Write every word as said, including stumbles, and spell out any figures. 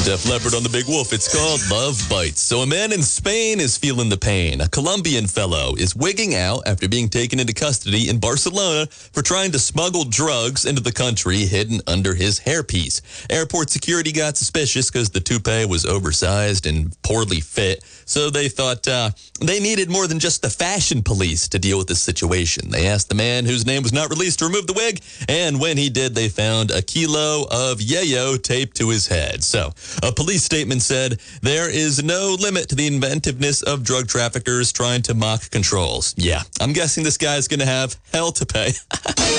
Def Leppard on the Big Wolf. It's called Love Bites. So a man in Spain is feeling the pain. A Colombian fellow is wigging out after being taken into custody in Barcelona for trying to smuggle drugs into the country hidden under his hairpiece. Airport security got suspicious because the toupee was oversized and poorly fit. So they thought uh, they needed more than just the fashion police to deal with this situation. They asked the man, whose name was not released, to remove the wig. And when he did, they found a kilo of yayo taped to his head. So a police statement said, there is no limit to the inventiveness of drug traffickers trying to mock controls. Yeah, I'm guessing this guy's going to have hell to pay.